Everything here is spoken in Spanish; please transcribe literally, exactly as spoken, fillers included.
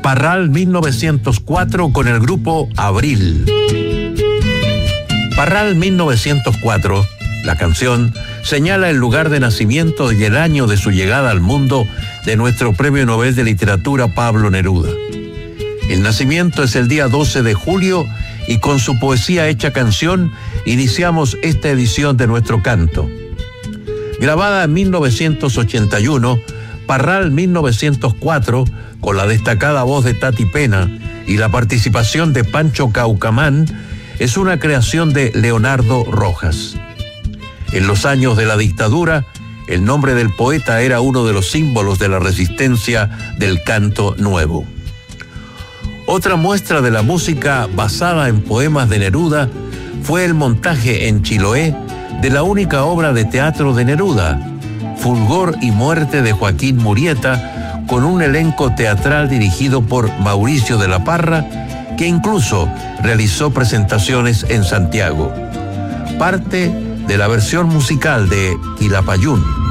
Parral mil novecientos cuatro con el grupo Abril. Parral mil novecientos cuatro, la canción, señala el lugar de nacimiento y el año de su llegada al mundo de nuestro Premio Nobel de Literatura Pablo Neruda. El nacimiento es el día doce de julio y con su poesía hecha canción iniciamos esta edición de nuestro canto. Grabada en mil novecientos ochenta y uno, Parral mil novecientos cuatro, con la destacada voz de Tati Pena y la participación de Pancho Caucamán, es una creación de Leonardo Rojas. En los años de la dictadura, el nombre del poeta era uno de los símbolos de la resistencia del canto nuevo. Otra muestra de la música basada en poemas de Neruda fue el montaje en Chiloé de la única obra de teatro de Neruda, Fulgor y Muerte de Joaquín Murieta, con un elenco teatral dirigido por Mauricio de la Parra, que incluso realizó presentaciones en Santiago. Parte de la versión musical de Quilapayún.